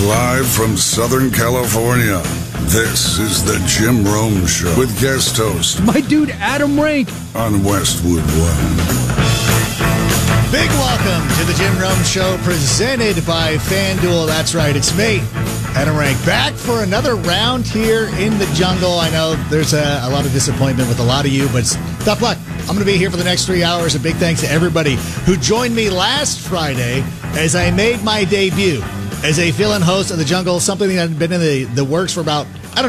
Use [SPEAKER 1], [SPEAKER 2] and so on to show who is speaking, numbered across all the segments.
[SPEAKER 1] Live from Southern California, this is the Jim Rome Show with guest host,
[SPEAKER 2] my dude Adam Rank,
[SPEAKER 1] on Westwood One.
[SPEAKER 3] Big welcome to the Jim Rome Show presented by FanDuel. That's right, it's me, Adam Rank, back for another round here in the jungle. I know there's a lot of disappointment with a lot of you, but it's tough luck. I'm going to be here for the next 3 hours. A big thanks to everybody who joined me last Friday as I made my debut as a fill-in host of the jungle, something that had been in the works for about,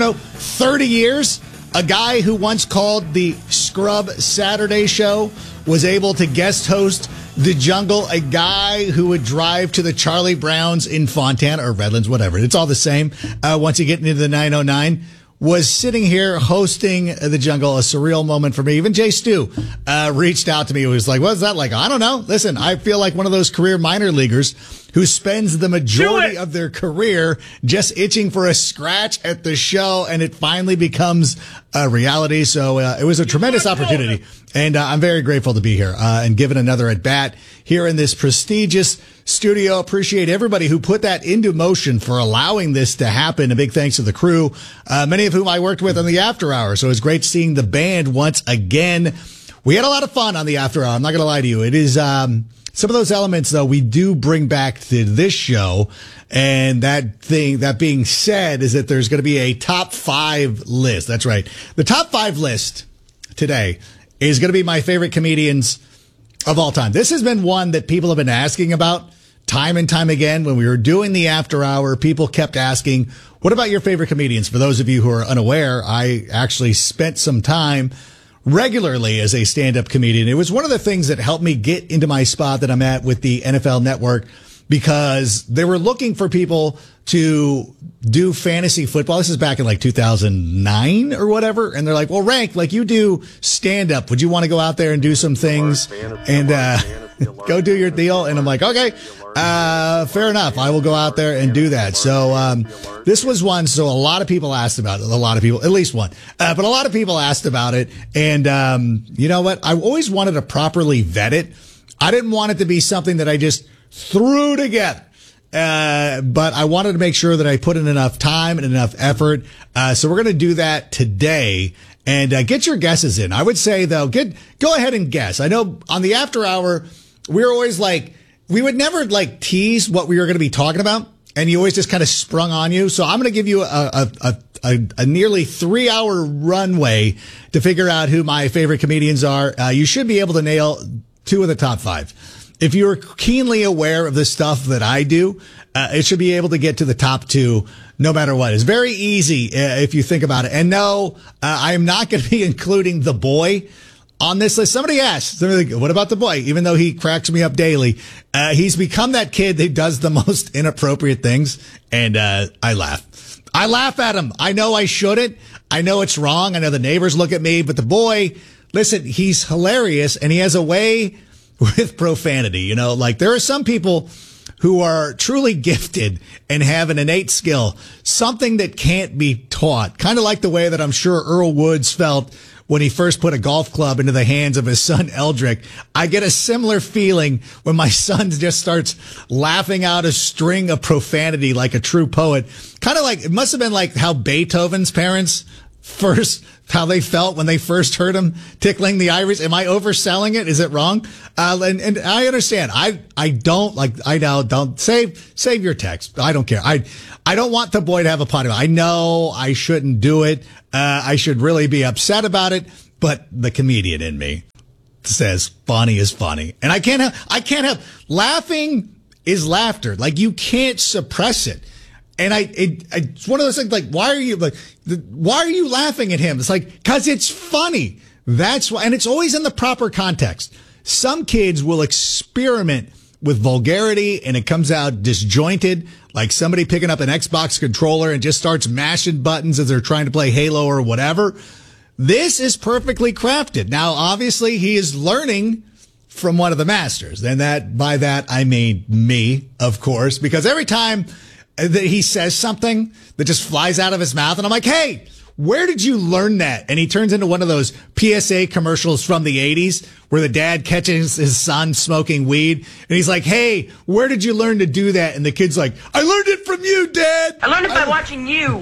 [SPEAKER 3] 30 years. A guy who once called the Scrub Saturday show was able to guest host the jungle. A guy who would drive to the Charlie Browns in Fontana or Redlands, whatever. It's all the same. Once you get into the 909, was sitting here hosting the jungle, a surreal moment for me. Even Jay Stu reached out to me. He was like, what's that like? I don't know. Listen, I feel like one of those career minor leaguers who spends the majority of their career just itching for a scratch at the show, and it finally becomes a reality. So it was a tremendous opportunity, and I'm very grateful to be here and given another at-bat here in this prestigious studio. Appreciate everybody who put that into motion for allowing this to happen. A big thanks to the crew, many of whom I worked with on the After Hour. So it was great seeing the band once again. We had a lot of fun on the After Hour. I'm not going to lie to you. It is some of those elements, though, we do bring back to this show. And that being said, is that there's going to be a top 5 list. That's right. The top 5 list today is going to be my favorite comedians of all time. This has been one that people have been asking about time and time again. When we were doing the After Hour, people kept asking, what about your favorite comedians? For those of you who are unaware, I actually spent some time regularly as a stand-up comedian. It was one of the things that helped me get into my spot that I'm at with the NFL Network, because they were looking for people to do fantasy football. This is back in like 2009 or whatever. And they're like, well, Rank, like you do stand-up. Would you want to go out there and do some things and go do your deal? And I'm like, okay, fair enough. I will go out there and do that. So this was one. So a lot of people asked about it. A lot of people, at least one. But a lot of people asked about it. And you know what? I always wanted to properly vet it. I didn't want it to be something that I just threw together. But I wanted to make sure that I put in enough time and enough effort. So we're going to do that today and get your guesses in. I would say, though, go ahead and guess. I know on the After Hour, we're always like, we would never like tease what we were going to be talking about. And you always just kind of sprung on you. So I'm going to give you a nearly 3-hour runway to figure out who my favorite comedians are. You should be able to nail 2 of the top 5. If you're keenly aware of the stuff that I do, it should be able to get to the top 2 no matter what. It's very easy if you think about it. And no, I am not going to be including The Boy on this list. Somebody asked, what about The Boy? Even though he cracks me up daily, he's become that kid that does the most inappropriate things. And I laugh. I laugh at him. I know I shouldn't. I know it's wrong. I know the neighbors look at me. But The Boy, listen, he's hilarious. And he has a way with profanity, you know, like there are some people who are truly gifted and have an innate skill, something that can't be taught. Kind of like the way that I'm sure Earl Woods felt when he first put a golf club into the hands of his son, Eldrick. I get a similar feeling when my son just starts laughing out a string of profanity like a true poet. Kind of like, it must have been like how Beethoven's parents how they felt when they first heard him tickling the ivories. Am I overselling it? Is it wrong? And I understand. I don't save your text. I don't care. I don't want The Boy to have a pot of it. I know I shouldn't do it. I should really be upset about it, but the comedian in me says funny is funny. And I can't help laughing is laughter. Like you can't suppress it. And it's one of those things like, why are you laughing at him? It's like, cause it's funny. That's why. And it's always in the proper context. Some kids will experiment with vulgarity and it comes out disjointed, like somebody picking up an Xbox controller and just starts mashing buttons as they're trying to play Halo or whatever. This is perfectly crafted. Now, obviously he is learning from one of the masters. And by that, I mean me, of course, because every time that he says something that just flies out of his mouth. And I'm like, hey, where did you learn that? And he turns into one of those PSA commercials from the 80s where the dad catches his son smoking weed. And he's like, hey, where did you learn to do that? And the kid's like, I learned it from from you, Dad.
[SPEAKER 2] I learned it by watching you.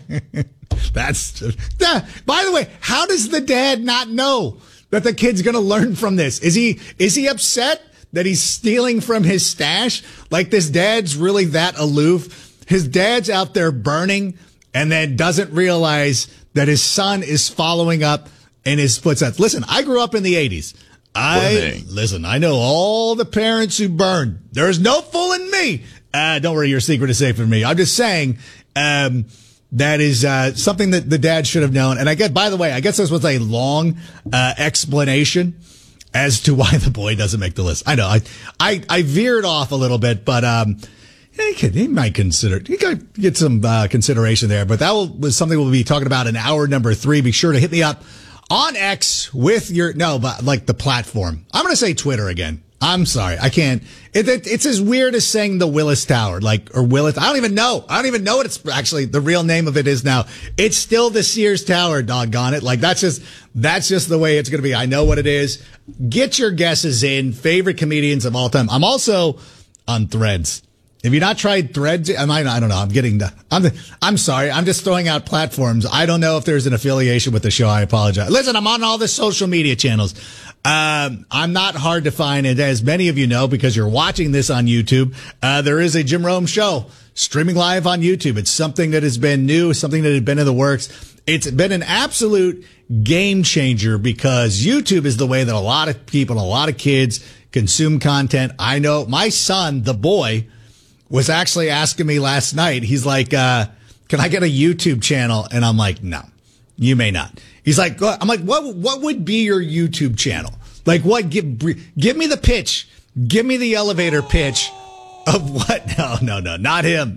[SPEAKER 3] By the way, how does the dad not know that the kid's going to learn from this? Is he upset that he's stealing from his stash? Like this dad's really that aloof? His dad's out there burning and then doesn't realize that his son is following up in his footsteps. Listen, I grew up in the 80s. I know all the parents who burned. There's no fooling me. Don't worry, your secret is safe from me. I'm just saying, that is something that the dad should have known. And by the way, I guess this was a long explanation as to why the boy doesn't make the list. I know I veered off a little bit, but he might consider. He could get some consideration there. But that was something we'll be talking about in hour number 3. Be sure to hit me up on X with the platform. I'm going to say Twitter again. I'm sorry. I can't. It's as weird as saying the Willis Tower, or Willis. I don't even know what it's actually the real name of it is now. It's still the Sears Tower, doggone it. Like that's just the way it's going to be. I know what it is. Get your guesses in. Favorite comedians of all time. I'm also on Threads. Have you not tried Threads? I don't know. I'm sorry. I'm just throwing out platforms. I don't know if there's an affiliation with the show. I apologize. Listen, I'm on all the social media channels. I'm not hard to find. And as many of you know, because you're watching this on YouTube, there is a Jim Rome show streaming live on YouTube. It's something that has been new, something that had been in the works. It's been an absolute game changer because YouTube is the way that a lot of people, a lot of kids consume content. I know my son, the boy, was actually asking me last night. He's like, can I get a YouTube channel? And I'm like, no, you may not. He's like, I'm like, what would be your YouTube channel? Like what? Give me the pitch. Give me the elevator pitch of what? No, not him.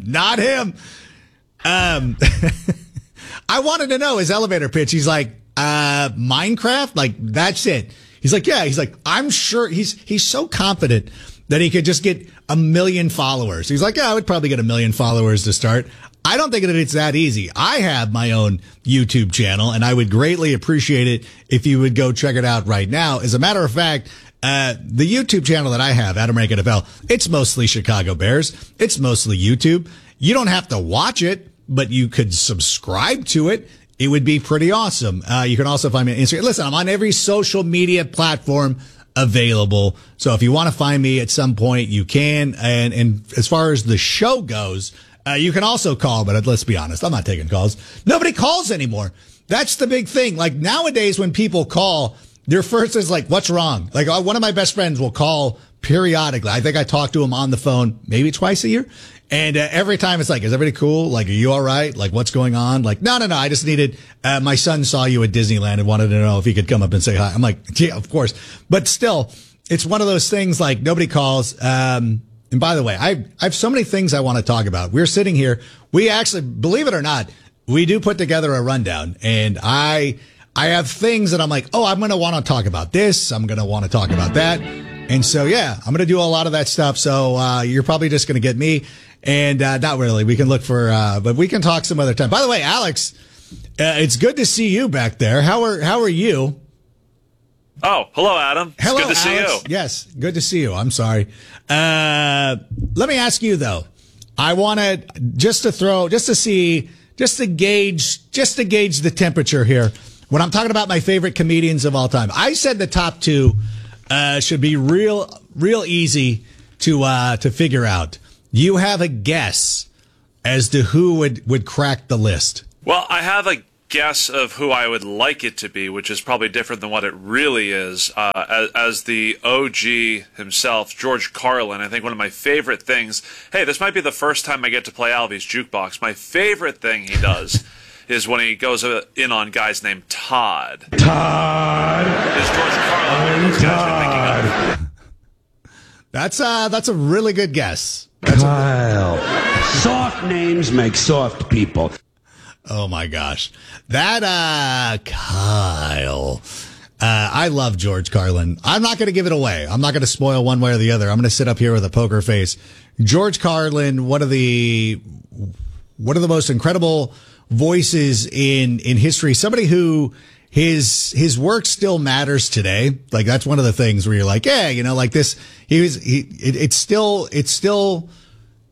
[SPEAKER 3] I wanted to know his elevator pitch. He's like, Minecraft? Like, that's it. He's like, yeah. He's like, I'm sure he's so confident that he could just get 1 million followers. He's like, yeah, I would probably get 1 million followers to start. I don't think that it's that easy. I have my own YouTube channel, and I would greatly appreciate it if you would go check it out right now. As a matter of fact, the YouTube channel that I have, Adam Rank NFL, it's mostly Chicago Bears. It's mostly YouTube. You don't have to watch it, but you could subscribe to it. It would be pretty awesome. You can also find me on Instagram. Listen, I'm on every social media platform available. So if you want to find me at some point, you can. And as far as the show goes, you can also call, but let's be honest, I'm not taking calls. Nobody calls anymore. That's the big thing. Like nowadays when people call, their first is like, what's wrong? Like one of my best friends will call periodically. I think I talk to him on the phone maybe twice a year. And every time it's like, is everybody cool? Like, are you all right? Like, what's going on? Like, no. I just needed, my son saw you at Disneyland and wanted to know if he could come up and say hi. I'm like, yeah, of course. But still, it's one of those things like nobody calls. And by the way, I have so many things I want to talk about. We're sitting here. We actually, believe it or not, we do put together a rundown, and I have things that I'm like, oh, I'm going to want to talk about this. I'm going to want to talk about that. And so, yeah, I'm going to do a lot of that stuff. So, you're probably just going to get me. And not really. We can look for, but we can talk some other time. By the way, Alex, it's good to see you back there. How are you?
[SPEAKER 4] Oh, hello, Adam.
[SPEAKER 3] Hello,
[SPEAKER 4] it's good to see
[SPEAKER 3] Alex.
[SPEAKER 4] you.
[SPEAKER 3] Yes, good to see you. I'm sorry. Let me ask you though. I want to just to gauge the temperature here. When I'm talking about my favorite comedians of all time, I said the top 2 should be real easy to figure out. You have a guess as to who would crack the list.
[SPEAKER 4] Well, I have a guess of who I would like it to be, which is probably different than what it really is. As the OG himself, George Carlin, I think one of my favorite things, hey, this might be the first time I get to play Alvy's Jukebox. My favorite thing he does is when he goes in on guys named Todd.
[SPEAKER 5] Todd.
[SPEAKER 4] Is George Carlin one of those guys you're thinking of?
[SPEAKER 3] That's a really good guess.
[SPEAKER 5] Kyle. Soft names make soft people.
[SPEAKER 3] Oh my gosh. That, Kyle. I love George Carlin. I'm not going to give it away. I'm not going to spoil one way or the other. I'm going to sit up here with a poker face. George Carlin, one of the most incredible voices in history. Somebody who his work still matters today. Like that's one of the things where you're like, yeah, like this, it's still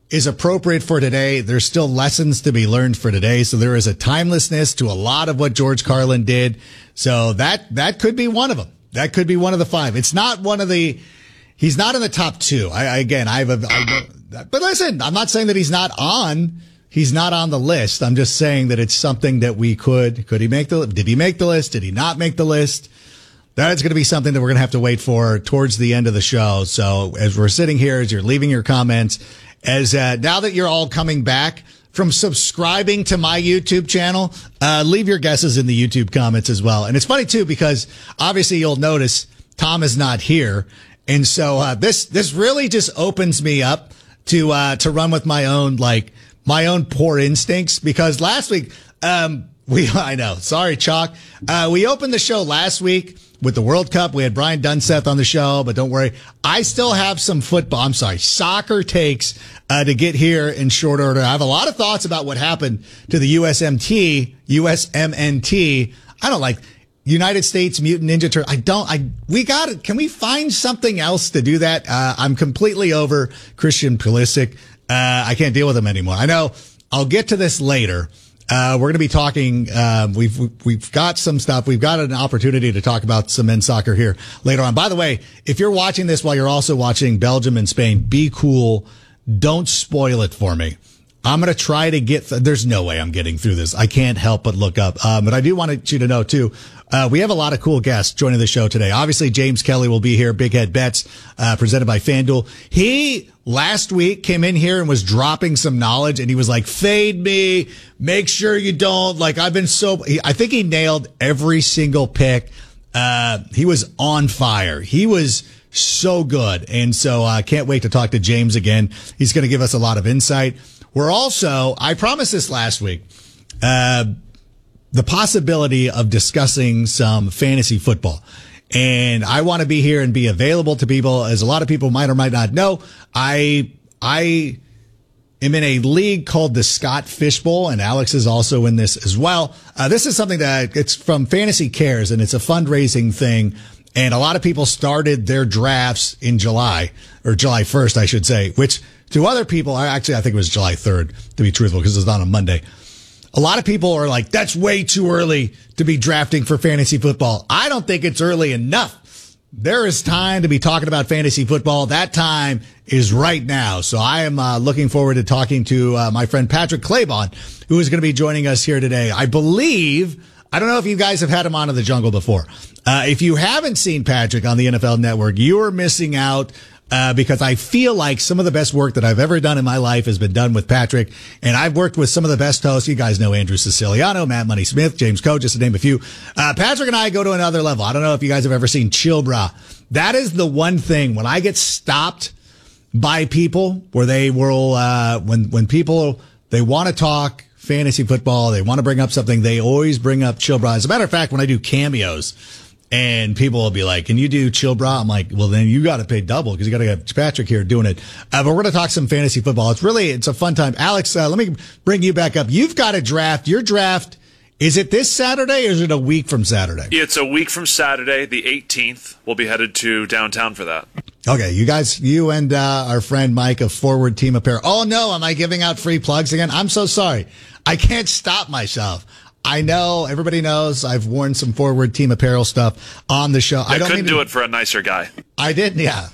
[SPEAKER 3] is appropriate for today. There's still lessons to be learned for today. So there is a timelessness to a lot of what George Carlin did. So that could be one of them. That could be one of the 5. It's not one of the, he's not in the top 2. But listen, I'm not saying that he's not on the list. I'm just saying that it's something that did he make the list? Did he not make the list? That is going to be something that we're going to have to wait for towards the end of the show. So as we're sitting here, as you're leaving your comments, now that you're all coming back from subscribing to my YouTube channel, leave your guesses in the YouTube comments as well. And it's funny too, because obviously you'll notice Tom is not here. And so, this really just opens me up to run with my own poor instincts, because last week, sorry, Chalk. We opened the show last week with the World Cup. We had Brian Dunseth on the show, but don't worry. I still have some soccer takes, to get here in short order. I have a lot of thoughts about what happened to the USMNT. I don't like United States Mutant Ninja Turtle. Can we find something else to do that? I'm completely over Christian Pulisic. I can't deal with him anymore. I know I'll get to this later. We're going to be talking, we've got some stuff. We've got an opportunity to talk about some men's soccer here later on. By the way, if you're watching this while you're also watching Belgium and Spain, be cool. Don't spoil it for me. I'm going to try to there's no way I'm getting through this. I can't help but look up. But I do want you to know too, we have a lot of cool guests joining the show today. Obviously, James Kelly will be here. Big Head Bets, presented by FanDuel. He last week came in here and was dropping some knowledge, and he was like, fade me. Make sure you don't. I think he nailed every single pick. He was on fire. He was so good. And so I can't wait to talk to James again. He's going to give us a lot of insight. We're also, I promised this last week, the possibility of discussing some fantasy football. And I want to be here and be available to people. As a lot of people might or might not know, I am in a league called the Scott Fishbowl, and Alex is also in this as well. This is something that it's from Fantasy Cares, and it's a fundraising thing. And a lot of people started their drafts in July, or July 1st, I should say, which to other people, I think it was July 3rd, to be truthful, because it's on a Monday. A lot of people are like, that's way too early to be drafting for fantasy football. I don't think it's early enough. There is time to be talking about fantasy football. That time is right now. So I am looking forward to talking to my friend Patrick Claybon, who is going to be joining us here today. I don't know if you guys have had him on in the jungle before. If you haven't seen Patrick on the NFL Network, you are missing out. Because I feel like some of the best work that I've ever done in my life has been done with Patrick. And I've worked with some of the best hosts. You guys know Andrew Siciliano, Matt Money Smith, James Coe, just to name a few. Patrick and I go to another level. I don't know if you guys have ever seen Chill Bra. That is the one thing when I get stopped by people where they will, when people, they want to talk fantasy football, they want to bring up something, they always bring up Chill Bra. As a matter of fact, when I do cameos, and people will be like, can you do Chill Bra? I'm like, well, then you got to pay double because you got to get Patrick here doing it. But we're going to talk some fantasy football. It's a fun time. Alex, let me bring you back up. You've got a draft. Your draft, is it this Saturday or is it a week from Saturday?
[SPEAKER 4] It's a week from Saturday, the 18th. We'll be headed to downtown for that.
[SPEAKER 3] Okay, you and our friend Mike of Forward Team Apparel. Oh, no, am I giving out free plugs again? I'm so sorry. I can't stop myself. I know, everybody knows I've worn some Forward Team Apparel stuff on the show.
[SPEAKER 4] I couldn't do it for a nicer guy.
[SPEAKER 3] I did, yeah.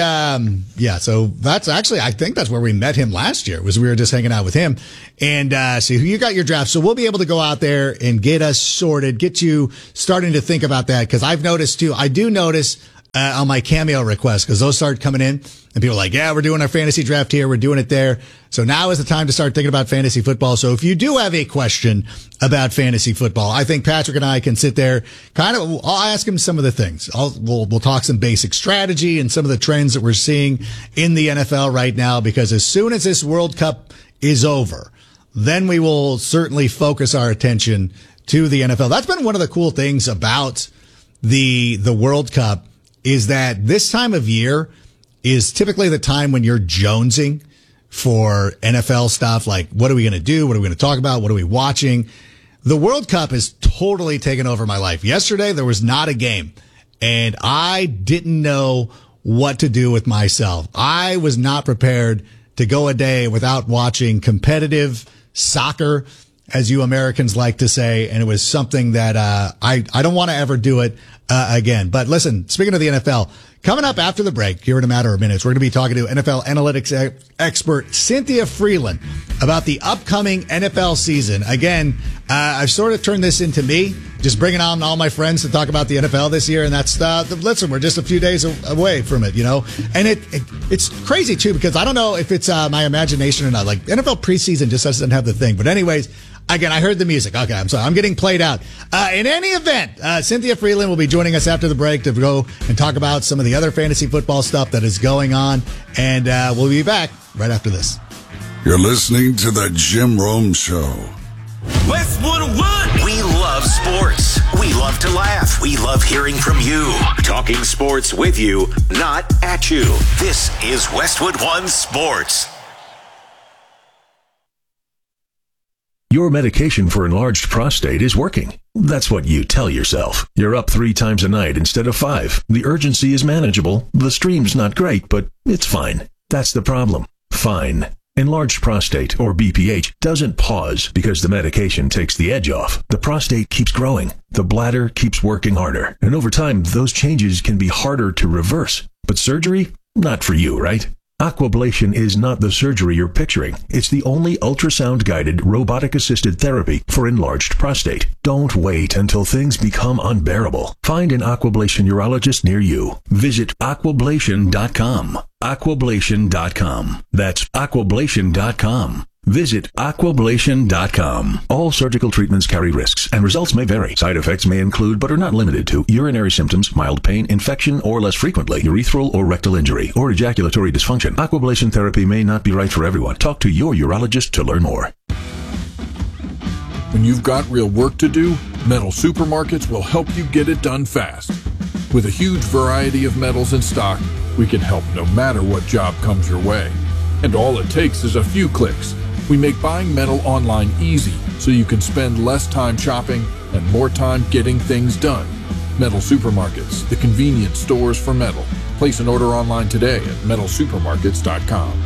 [SPEAKER 3] So that's actually, I think that's where we met him last year, was we were just hanging out with him. And so you got your draft. So we'll be able to go out there and get us sorted, get you starting to think about that. Because I've noticed too, I do notice on my Cameo requests, because those start coming in. And people are like, yeah, we're doing our fantasy draft here. We're doing it there. So now is the time to start thinking about fantasy football. So if you do have a question about fantasy football, I think Patrick and I can sit there I'll ask him some of the things. We'll talk some basic strategy and some of the trends that we're seeing in the NFL right now, because as soon as this World Cup is over, then we will certainly focus our attention to the NFL. That's been one of the cool things about the World Cup, is that this time of year is typically the time when you're jonesing for NFL stuff. Like, what are we going to do? What are we going to talk about? What are we watching? The World Cup has totally taken over my life. Yesterday, there was not a game, and I didn't know what to do with myself. I was not prepared to go a day without watching competitive soccer, as you Americans like to say, and it was something that I don't want to ever do it again. But listen, speaking of the NFL, coming up after the break, here in a matter of minutes, we're going to be talking to NFL analytics expert Cynthia Freeland about the upcoming NFL season. Again, I've sort of turned this into me, just bringing on all my friends to talk about the NFL this year, and that's listen, we're just a few days away from it, and it's crazy too, because I don't know if it's my imagination or not. Like, NFL preseason just doesn't have the thing. But anyways, again, I heard the music. Okay, I'm sorry. I'm getting played out. In any event, Cynthia Freeland will be joining us after the break to go and talk about some of the other fantasy football stuff that is going on. And we'll be back right after this.
[SPEAKER 1] You're listening to The Jim Rome Show.
[SPEAKER 2] Westwood One. We love sports. We love to laugh. We love hearing from you. Talking sports with you, not at you. This is Westwood One Sports.
[SPEAKER 6] Your medication for enlarged prostate is working. That's what you tell yourself. You're up 3 times a night instead of 5. The urgency is manageable. The stream's not great, but it's fine. That's the problem. Fine. Enlarged prostate, or BPH, doesn't pause because the medication takes the edge off. The prostate keeps growing. The bladder keeps working harder. And over time, those changes can be harder to reverse. But surgery? Not for you, right? Aquablation is not the surgery you're picturing. It's the only ultrasound-guided, robotic-assisted therapy for enlarged prostate. Don't wait until things become unbearable. Find an Aquablation urologist near you. Visit aquablation.com. Aquablation.com. That's aquablation.com. Visit aquablation.com. All surgical treatments carry risks, and results may vary. Side effects may include, but are not limited to, urinary symptoms, mild pain, infection, or less frequently, urethral or rectal injury, or ejaculatory dysfunction. Aquablation therapy may not be right for everyone. Talk to your urologist to learn more.
[SPEAKER 7] When you've got real work to do, Metal Supermarkets will help you get it done fast. With a huge variety of metals in stock, we can help no matter what job comes your way. And all it takes is a few clicks. We make buying metal online easy, so you can spend less time shopping and more time getting things done. Metal Supermarkets, the convenience stores for metal. Place an order online today at metalsupermarkets.com.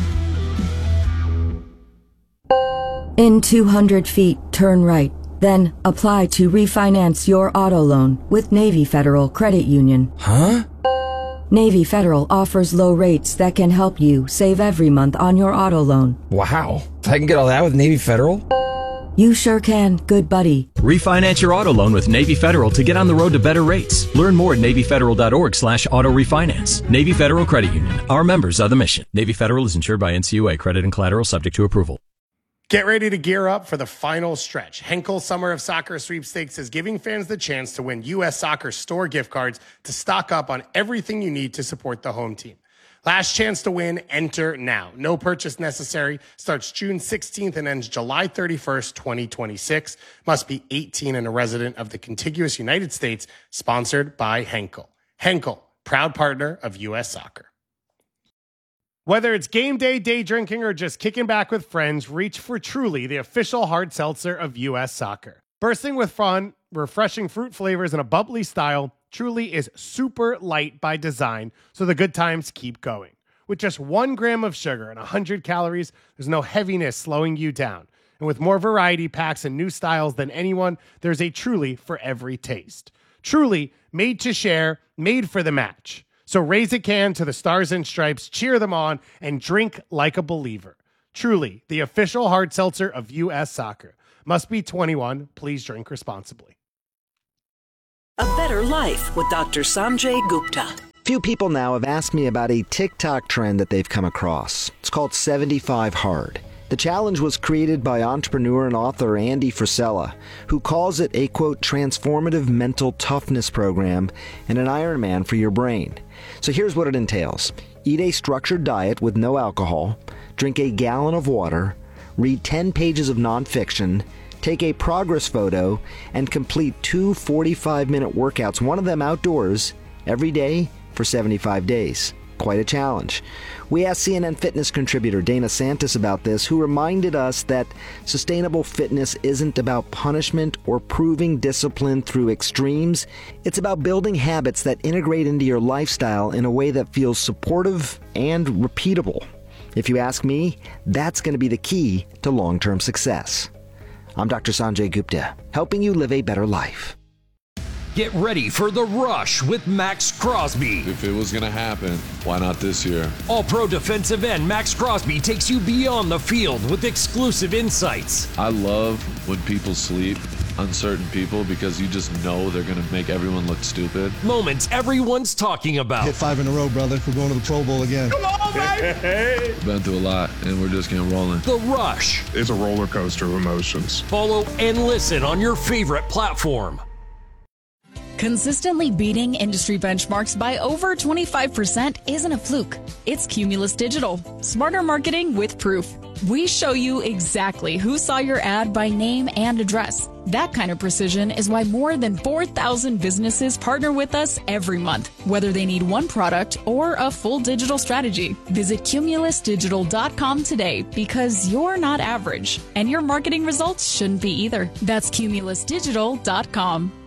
[SPEAKER 8] In 200 feet, turn right. Then apply to refinance your auto loan with Navy Federal Credit Union.
[SPEAKER 9] Huh?
[SPEAKER 8] Navy Federal offers low rates that can help you save every month on your auto loan.
[SPEAKER 9] Wow. I can get all that with Navy Federal?
[SPEAKER 8] You sure can, good buddy.
[SPEAKER 10] Refinance your auto loan with Navy Federal to get on the road to better rates. Learn more at NavyFederal.org/auto refinance. Navy Federal Credit Union. Our members are the mission. Navy Federal is insured by NCUA. Credit and collateral subject to approval.
[SPEAKER 11] Get ready to gear up for the final stretch. Henkel Summer of Soccer Sweepstakes is giving fans the chance to win U.S. Soccer store gift cards to stock up on everything you need to support the home team. Last chance to win, enter now. No purchase necessary. Starts June 16th and ends July 31st, 2026. Must be 18 and a resident of the contiguous United States. Sponsored by Henkel. Henkel, proud partner of U.S. Soccer. Whether it's game day, day drinking, or just kicking back with friends, reach for Truly, the official hard seltzer of U.S. Soccer. Bursting with fun, refreshing fruit flavors, and a bubbly style, Truly is super light by design, so the good times keep going. With just 1 gram of sugar and 100 calories, there's no heaviness slowing you down. And with more variety packs and new styles than anyone, there's a Truly for every taste. Truly, made to share, made for the match. So raise a can to the Stars and Stripes, cheer them on, and drink like a believer. Truly, the official hard seltzer of U.S. Soccer. Must be 21. Please drink responsibly.
[SPEAKER 12] A Better Life with Dr. Sanjay Gupta.
[SPEAKER 13] Few people now have asked me about a TikTok trend that they've come across. It's called 75 Hard. The challenge was created by entrepreneur and author Andy Frisella, who calls it a, quote, transformative mental toughness program and an Ironman for your brain. So here's what it entails. Eat a structured diet with no alcohol, drink a gallon of water, read 10 pages of nonfiction, take a progress photo, and complete 2 45-minute workouts, one of them outdoors, every day for 75 days. Quite a challenge. We asked CNN fitness contributor Dana Santis about this, who reminded us that sustainable fitness isn't about punishment or proving discipline through extremes. It's about building habits that integrate into your lifestyle in a way that feels supportive and repeatable. If you ask me, that's going to be the key to long-term success. I'm Dr. Sanjay Gupta, helping you live a better life.
[SPEAKER 14] Get ready for The Rush with Max Crosby.
[SPEAKER 15] If it was going to happen, why not this year?
[SPEAKER 14] All-pro defensive end Max Crosby takes you beyond the field with exclusive insights.
[SPEAKER 15] I love when people sleep on certain people because you just know they're going to make everyone look stupid.
[SPEAKER 14] Moments everyone's talking about.
[SPEAKER 16] Hit 5 in a row, brother. We're going to the Pro Bowl again.
[SPEAKER 14] Come on, baby!
[SPEAKER 15] Been through a lot, and we're just getting rolling.
[SPEAKER 14] The Rush.
[SPEAKER 17] It's a roller coaster of emotions.
[SPEAKER 14] Follow and listen on your favorite platform.
[SPEAKER 18] Consistently beating industry benchmarks by over 25% isn't a fluke. It's Cumulus Digital. Smarter marketing with proof. We show you exactly who saw your ad by name and address. That kind of precision is why more than 4,000 businesses partner with us every month, whether they need one product or a full digital strategy. Visit cumulusdigital.com today because you're not average, and your marketing results shouldn't be either. That's cumulusdigital.com.